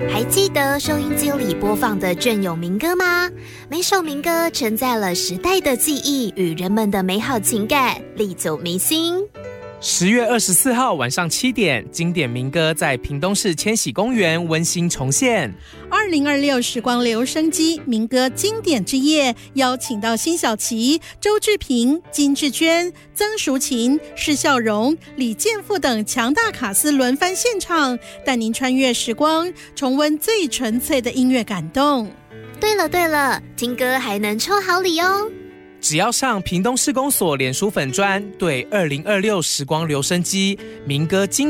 还记得收音机里播放的隽永民歌吗？每首民歌承载了时代的记忆与人们的美好情感，历久弥新。 10月24号晚上7点，经典民歌在屏东市千禧公园温馨重现。 2026时光留声机民歌经典之夜，邀请到辛晓琪、周志平、金志娟、曾淑琴、施孝荣、李健富等强大卡司轮番现场，带您穿越时光，重温最纯粹的音乐感动。 对了，听歌还能抽好礼哦！ 只要上屏东市公所脸书粉专，对2026时光留声机民歌经